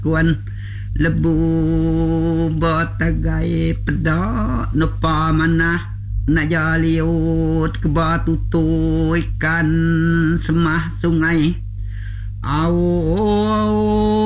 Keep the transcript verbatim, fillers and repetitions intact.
kuan lebu batagai pedok nupa manah nak jaliut ke batu tu ikan semah sungai au